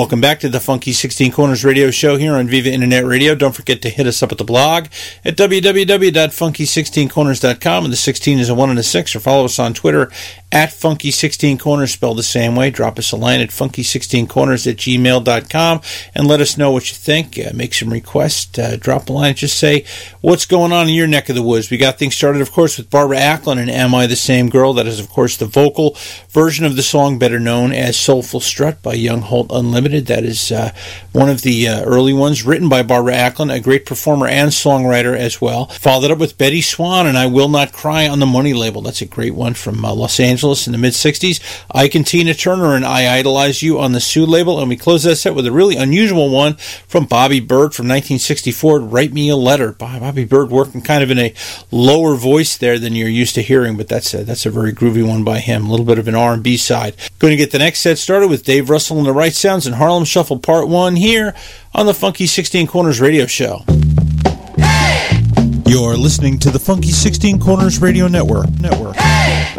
Welcome back to the Funky 16 Corners radio show here on Viva Internet Radio. Don't forget to hit us up at the blog at www.funky16corners.com, and the 16 is a 1 and a 6, or follow us on Twitter at Funky16Corners, spelled the same way. Drop us a line at funky16corners@gmail.com and let us know what you think. Make some requests. Drop a line. Just say what's going on in your neck of the woods. We got things started, of course, with Barbara Acklin and Am I the Same Girl? That is, of course, the vocal version of the song, better known as Soulful Strut by Young Holt Unlimited. That is one of the early ones, written by Barbara Acklin, a great performer and songwriter as well. Followed up with Betty Swan and I Will Not Cry on the Money label. That's a great one from Los Angeles in the mid-'60s. Ike and Tina Turner and I Idolize You on the Sue label. And we close that set with a really unusual one from Bobby Byrd from 1964, Write Me a Letter. Bobby Byrd working kind of in a lower voice there than you're used to hearing, but that's a very groovy one by him. A little bit of an R&B side. Going to get the next set started with Dave Russell and the Right Sounds and Harlem Shuffle Part 1 here on the Funky 16 Corners radio show. Hey! You're listening to the Funky 16 Corners radio network. Hey!